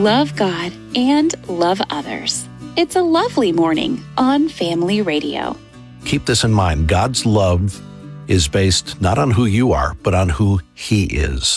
love God, and love others. It's a lovely morning on Family Radio. Keep this in mind. God's love is based not on who you are, but on who He is.